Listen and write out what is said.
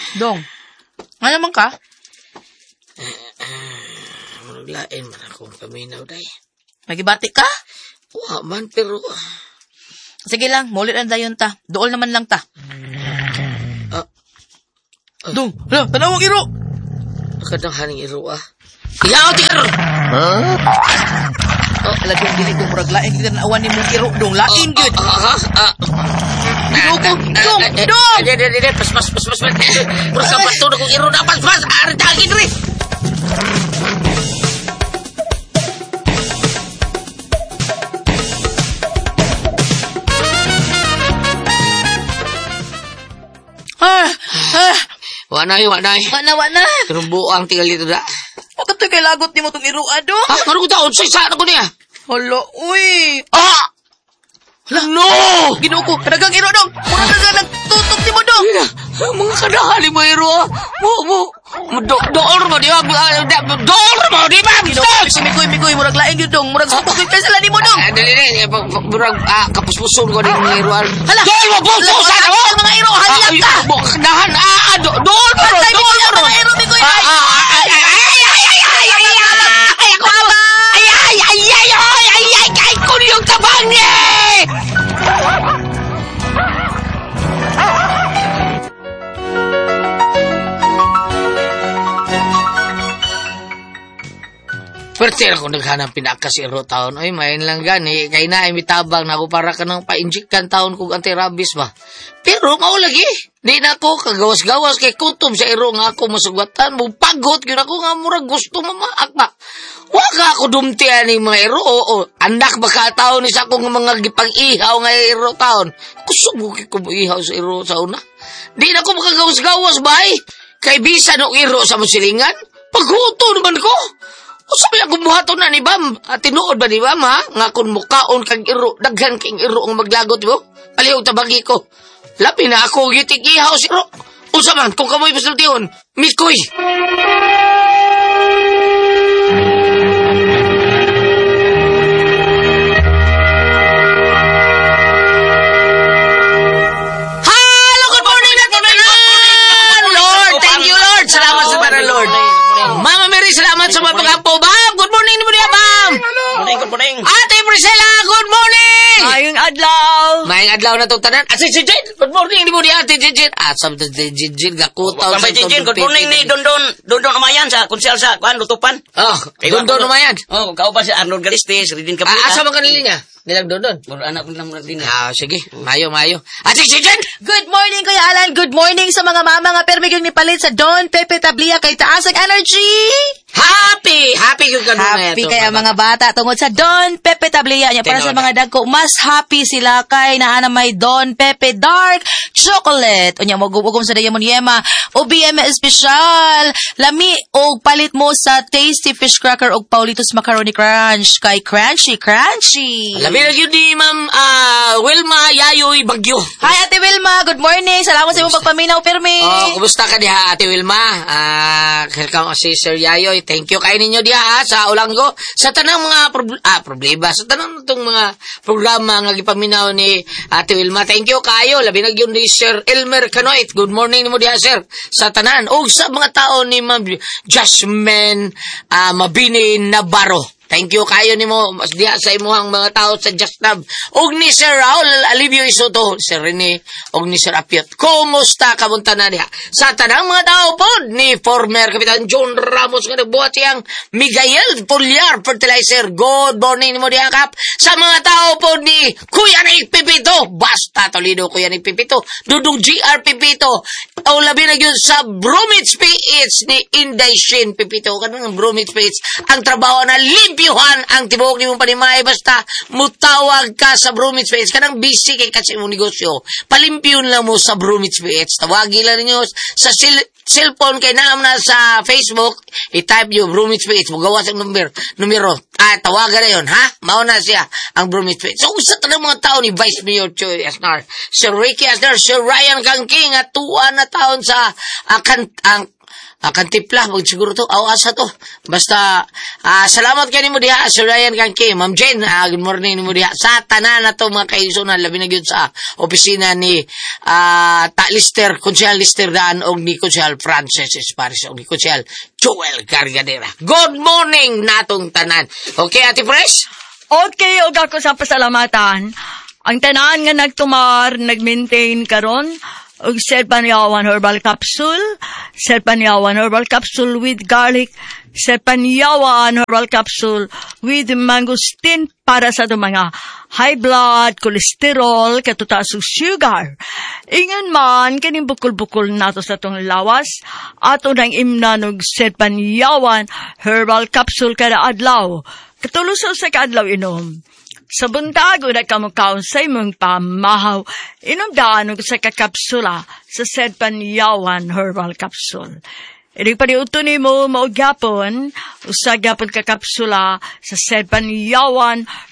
Dong, ano naman ka? Lain man akong paminaw, day. Nagibati ka? Wa man, pero... Sige lang, mulit ang dayon ta. Dool naman lang ta. Dong, hala, tanawang iro! Nakadang haning iro, Iyaw, tigaro! Alam dili kong murag lain kita na awan ni mong iro. Dong, lain yun. Dong! Pas. Murag ka bato na kong iro na. Pas! Aritagin rin! Wanay. Wana. Pero buang tinggal dito na. Bakit kay lagot ni mo itong iro, Ado? Ano ko taon? Saan ako niya? Hala, uy. No! Ginoo ko, kadagang iro, Dong. Murag na nagtutok ni mo, Dong. Mga kadahan ni mo iro, Dool mo, di ba? Dool mo, di ba? Mikoy, murag lain yun, Dong. Murag supok ka sila ni mo, Dong. Dali, murag kapuspuson ko din ng iro. Hala! Dool mo, puso! Saan ako? Mga iro, haliyag ka! Kadahan, dool mo! Patay mo yung mga iro, Mikoy! Ay, kunyong tabang niya! Pwerte ako naghanap pinaka si Iro taon. Ay, main lang gani. Kaya na, imitabang na ako para ka nang pa-inject taon kung anti-rabies ba. Pero, maulagi. Di na ako kagawas-gawas kay kutom sa Iro nga ako masugatan. Mupagot, yun ako nga murag gusto mamaak ba. Waka ako dumtian ni mga Iro. Andak baka taon isa akong mga gipang-ihaw nga Iro taon. Kusubuki ko ihaw sa Iro sa una. Di na ako makagawas-gawas ba eh. Kay bisa no Iro sa musilingan. Paghuto naman ko. O sabi akong buhaton na ni Bam. At tinuod ba ni Bam, ha? Nga kung mukaon kang iro, daghan kang iro ang maglagot mo. Paliw tabagi ko. Labi na ako gitig-ihaw si Iro. O saman, kung kamoy pasultihon, Mikoy. Hello, good morning na Lord, thank you, Lord. Salamat sa para, Lord. Mama Mary, salamat sa mga pag-apo. Bam, good morning mo niya, Bam. Good morning. Ate Priscilla, good morning. Ayong adlaw. Mayang adlaw na itong tanan. Ate Jijin, good morning ni mo niya, Ate Jijin. Sabi na Jijin, gakutaw. Sampai Jijin, good morning ni Dondon Amayan sa konsyal sa Lutupan. Dondon Amayan. Kau pa si Arnold Galistes, Ridin Kapita. Asa mo kanili niya? Nilang Dondon. Anak ko lang din. Sige, mayo. Ate Jijin. Good morning, Kuya Alan. Good morning sa mga mama nga permigong ni palit sa Don Pepe Tablia kay taas ang energy. Happy yung kanuna. Happy kaya mga bata tungod sa Don Pepe Tablia niya. Para sa mga dagko, mas happy sila kay naana may Don Pepe Dark Chocolate. Unya mo gugum sa Diamond Yema. O BM Special. Lami o palit mo sa Tasty Fish Cracker o Paulitos Macaroni Crunch kay Crunchy. Labi na yun ni Ma'am Wilma Yayoy Bagyo. Hi, Ate Wilma. Good morning. Salamat sa iyong pagpaminaw, Permi. Kumusta ka diha, Ate Wilma? Welcome si Sir Yayoy. Thank you kayo ninyo diha sa Ulanggo. Sa tanang mga problema. Sa tanang itong mga programa nga gipaminaw ni Ate Wilma. Thank you kayo. Labi na yun ni Sir Elmer Canoit. Good morning mo diha, Sir. Sa tanan. O sa mga tao ni Ma'am Jasmine Mabini Navarro. Thank you kayo ni mo diha sa imuhang mga tao sa Just Love. Og ni Sir Raul Alivio Isoto, Sir Rene, og ni Sir Apiot. Kumusta ka munta na diha? Sa tanang mga tao po ni former Kapitan John Ramos nga nagbuhat siyang Miguel Pulyar Fertilizer. Good morning mo diha, Kap. Sa mga tao po ni Kuya Nick Pipito, basta Toledo Kuya Nick Pipito, Dudong GR Pipito. O labi na yun sa Bromage PH ni Inday Shin Pipito. Kanang Bromage PH ang trabaho na limpyuhan ang tibuok ni mong panimay. Basta mutawag ka sa Bromage PH. Kanang busy kay kasi mong negosyo. Palimpyun lang mo sa Bromage PH. Tawagin lang ninyo sa cellphone kay naam na sa Facebook. I-type nyo Bromage PH. Magawas ang numero. Tawagan na yun, ha? Mauna siya ang Bromage PH. So, sa tanang mga tao ni Vice Mayor Choy Asnar, Sir Ricky Asnar, Sir Ryan Kangking, at tuwa na taon sa Kantipla, siguro to, asa to. Basta, salamat kayo ni mo diha, Sir Ryan Kanki, Ma'am Jen, good morning ni mo diha. Sa tanan na to mga kaigsunan, labi na yun sa opisina ni Lister, Konsyal Lister Daan, o ni Konsyal Francis Esparis, o ni Konsyal Joel Gargadera. Good morning natong tanan. Okay, Ate Fresh? Okay, og ako sa pasalamatan. Ang tanan nga nagtumar, nag-maintain karon og Serpaniawan Herbal Capsule, Serpaniawan Herbal Capsule with garlic, Serpaniawan Herbal Capsule with mangosteen para sa mga high blood, cholesterol, katutaas og sugar. Ingon man, kining bukol-bukol nato sa tong lawas, ato nang imnanog Serpaniawan Herbal Capsule kada adlaw. Katuluso sa kaadlaw inom. Sa buntago na kamukaon sa imong pamahaw, inom daan sa kakapsula sa Serpaniawan Herbal Capsule. Inig paniuto ni mo maugyapon, usagapon kakapsula sa Serpaniawan